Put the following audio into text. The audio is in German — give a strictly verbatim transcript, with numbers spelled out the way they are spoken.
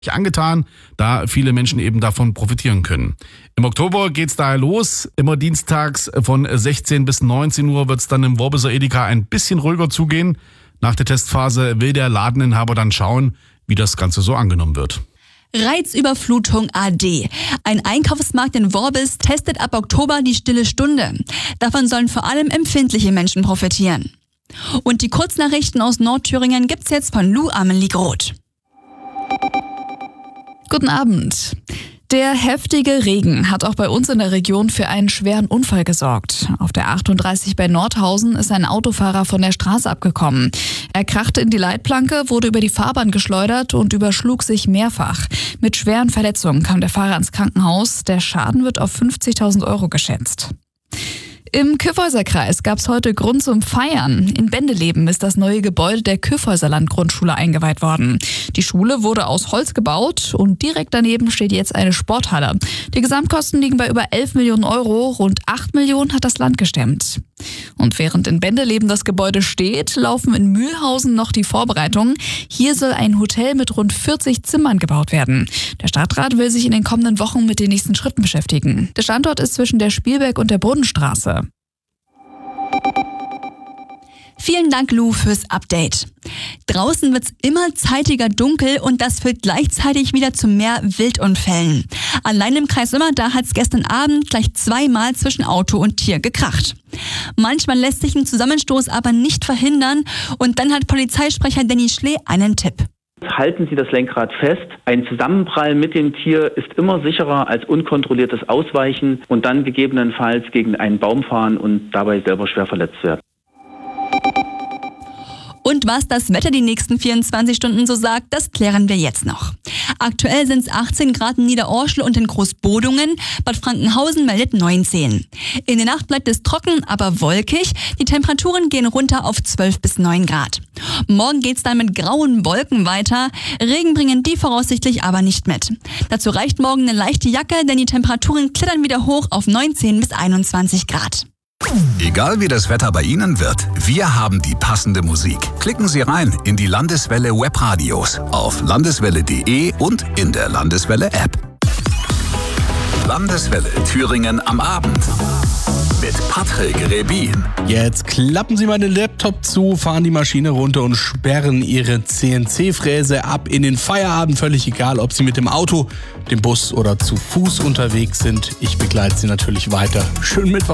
angetan, da viele Menschen eben davon profitieren können. Im Oktober geht's daher los. Immer dienstags von sechzehn bis neunzehn Uhr wird's dann im Worbiser Edeka ein bisschen ruhiger zugehen. Nach der Testphase will der Ladeninhaber dann schauen, wie das Ganze so angenommen wird. Reizüberflutung A D. Ein Einkaufsmarkt in Worbis testet ab Oktober die stille Stunde. Davon sollen vor allem empfindliche Menschen profitieren. Und die Kurznachrichten aus Nordthüringen gibt's jetzt von Lou Amelie Groth. Guten Abend. Der heftige Regen hat auch bei uns in der Region für einen schweren Unfall gesorgt. Auf der achtunddreißig bei Nordhausen ist ein Autofahrer von der Straße abgekommen. Er krachte in die Leitplanke, wurde über die Fahrbahn geschleudert und überschlug sich mehrfach. Mit schweren Verletzungen kam der Fahrer ins Krankenhaus. Der Schaden wird auf fünfzigtausend Euro geschätzt. Im Kyffhäuserkreis gab es heute Grund zum Feiern. In Bendeleben ist das neue Gebäude der Kyffhäuserland-Grundschule eingeweiht worden. Die Schule wurde aus Holz gebaut und direkt daneben steht jetzt eine Sporthalle. Die Gesamtkosten liegen bei über elf Millionen Euro, rund acht Millionen hat das Land gestemmt. Und während in Bendeleben das Gebäude steht, laufen in Mühlhausen noch die Vorbereitungen. Hier soll ein Hotel mit rund vierzig Zimmern gebaut werden. Der Stadtrat will sich in den kommenden Wochen mit den nächsten Schritten beschäftigen. Der Standort ist zwischen der Spielberg und der Brunnenstraße. Vielen Dank, Lou, fürs Update. Draußen wird's immer zeitiger dunkel und das führt gleichzeitig wieder zu mehr Wildunfällen. Allein im Kreis Immer, da hat's gestern Abend gleich zweimal zwischen Auto und Tier gekracht. Manchmal lässt sich ein Zusammenstoß aber nicht verhindern und dann hat Polizeisprecher Danny Schlee einen Tipp. Halten Sie das Lenkrad fest. Ein Zusammenprall mit dem Tier ist immer sicherer als unkontrolliertes Ausweichen und dann gegebenenfalls gegen einen Baum fahren und dabei selber schwer verletzt werden. Und was das Wetter die nächsten vierundzwanzig Stunden so sagt, das klären wir jetzt noch. Aktuell sind es achtzehn Grad in Niederorschel und in Großbodungen. Bad Frankenhausen meldet neunzehn. In der Nacht bleibt es trocken, aber wolkig. Die Temperaturen gehen runter auf zwölf bis neun Grad. Morgen geht's dann mit grauen Wolken weiter. Regen bringen die voraussichtlich aber nicht mit. Dazu reicht morgen eine leichte Jacke, denn die Temperaturen klettern wieder hoch auf neunzehn bis einundzwanzig Grad. Egal wie das Wetter bei Ihnen wird, wir haben die passende Musik. Klicken Sie rein in die Landeswelle Webradios auf landeswelle punkt de und in der Landeswelle App. Landeswelle Thüringen am Abend mit Patrick Rebin. Jetzt klappen Sie mal den Laptop zu, fahren die Maschine runter und sperren Ihre C N C-Fräse ab in den Feierabend. Völlig egal, ob Sie mit dem Auto, dem Bus oder zu Fuß unterwegs sind. Ich begleite Sie natürlich weiter. Schönen Mittwoch.